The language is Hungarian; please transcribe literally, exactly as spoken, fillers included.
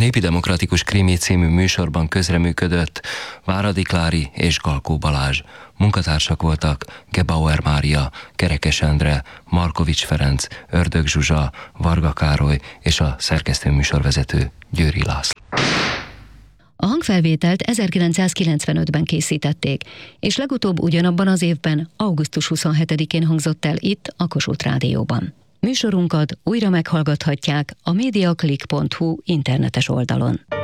Népi Demokratikus Krimi című műsorban közreműködött Váradi Klári és Galkó Balázs. Munkatársak voltak Gebauer Mária, Kerekes Endre, Markovics Ferenc, Ördög Zsuzsa, Varga Károly és a szerkesztő műsorvezető Győri László. A hangfelvételt ezerkilencszázkilencvenötben készítették, és legutóbb ugyanabban az évben, augusztus huszonhetedikén hangzott el itt, a Kossuth Rádióban. Műsorunkat újra meghallgathatják a mediaclick pont hu internetes oldalon.